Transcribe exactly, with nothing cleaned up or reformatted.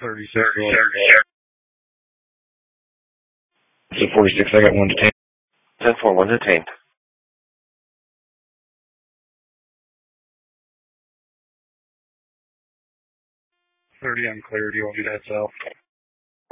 thirty-six. So forty-six, I got one detained. ten four, one detained. thirty, I'm clear. Do you want me to head south?